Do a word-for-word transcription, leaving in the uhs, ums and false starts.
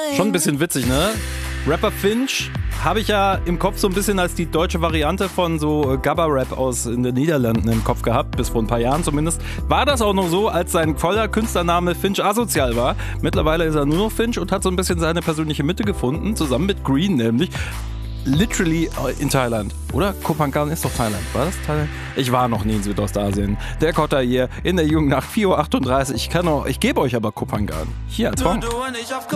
Schon ein bisschen witzig, ne? Rapper Finch habe ich ja im Kopf so ein bisschen als die deutsche Variante von so Gabba-Rap aus in den Niederlanden im Kopf gehabt, bis vor ein paar Jahren zumindest. War das auch noch so, als sein voller Künstlername Finch Asozial war. Mittlerweile ist er nur noch Finch und hat so ein bisschen seine persönliche Mitte gefunden, zusammen mit Green nämlich. Literally in Thailand. Oder? Koh Phangan ist doch Thailand. War das Thailand? Ich war noch nie in Südostasien. Der Kotter hier in der Jungen Nacht, vier Uhr achtunddreißig. Ich kann auch, ich gebe euch aber Koh Phangan. Hier als Song.